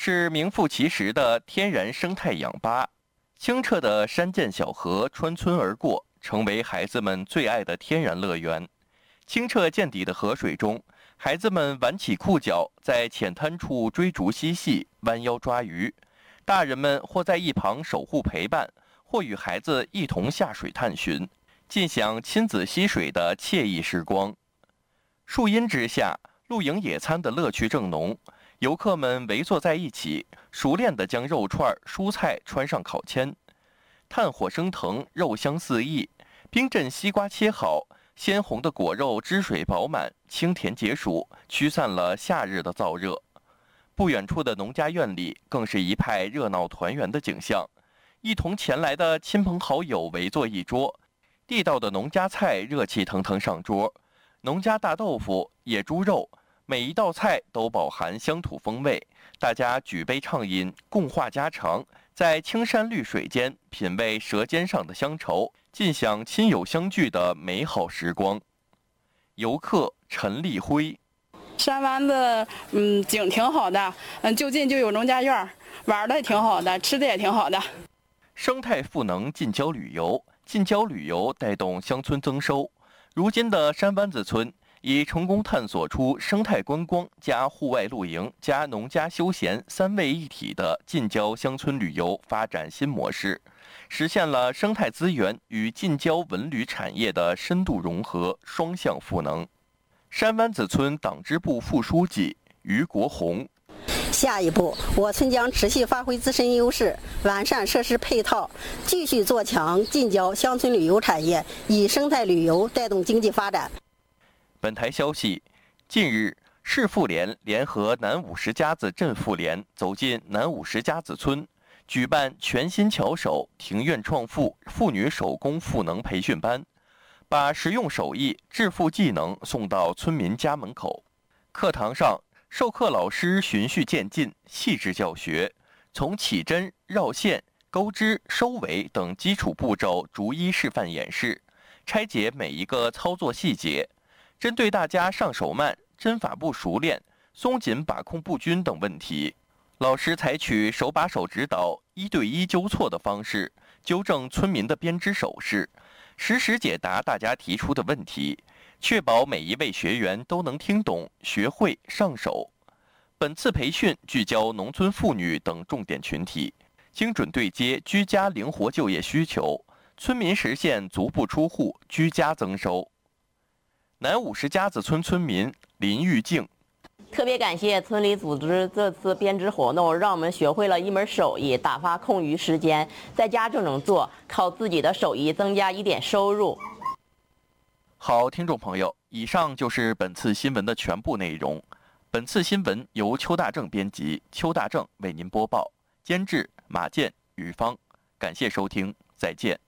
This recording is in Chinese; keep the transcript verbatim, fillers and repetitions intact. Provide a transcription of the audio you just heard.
是名副其实的天然生态氧吧。清澈的山涧小河穿村而过，成为孩子们最爱的天然乐园。清澈见底的河水中，孩子们挽起裤脚，在浅滩处追逐嬉戏，弯腰抓鱼。大人们或在一旁守护陪伴，或与孩子一同下水探寻，尽享亲子嬉水的惬意时光。树荫之下，露营野餐的乐趣正浓。游客们围坐在一起，熟练地将肉串、蔬菜穿上烤签，炭火升腾，肉香四溢。冰镇西瓜切好，鲜红的果肉汁水饱满，清甜解暑，驱散了夏日的燥热。不远处的农家院里，更是一派热闹团圆的景象。一同前来的亲朋好友围坐一桌，地道的农家菜热气腾腾上桌，农家大豆腐、野猪肉，每一道菜都饱含乡土风味。大家举杯畅饮，共话家常，在青山绿水间品味舌尖上的乡愁，尽享亲友相聚的美好时光。游客陈立辉。 山湾子，嗯，景挺好的，嗯，就近就有农家院，玩的也挺好的，吃的也挺好的。 生态赋能近郊旅游，近郊旅游带动乡村增收。如今的山湾子村已成功探索出生态观光加户外露营加农家休闲三位一体的近郊乡村旅游发展新模式，实现了生态资源与近郊文旅产业的深度融合，双向赋能。山湾子村党支部副书记于国红。 下一步，我村将持续发挥自身优势，完善设施配套，继续做强近郊乡村旅游产业，以生态旅游带动经济发展。 本台消息，近日，市妇联联合南五十家子镇妇联走进南五十家子村，举办全新巧手庭院创富妇女手工赋能培训班，把实用手艺、致富技能送到村民家门口。课堂上，授课老师循序渐进，细致教学，从起针、绕线、钩织、收尾等基础步骤逐一示范演示，拆解每一个操作细节。针对大家上手慢、针法不熟练、松紧把控不均等问题，老师采取手把手指导、一对一纠错的方式，纠正村民的编织手势，实时解答大家提出的问题，确保每一位学员都能听懂、学会、上手。本次培训聚焦农村妇女等重点群体，精准对接居家灵活就业需求，村民实现足不出户、居家增收。南五十家子村村民林玉静。 特别感谢村里组织这次编织活动，让我们学会了一门手艺，打发空余时间，在家就能做，靠自己的手艺增加一点收入。 好，听众朋友，以上就是本次新闻的全部内容。本次新闻由邱大正编辑，邱大正为您播报，监制马健、于芳。感谢收听，再见。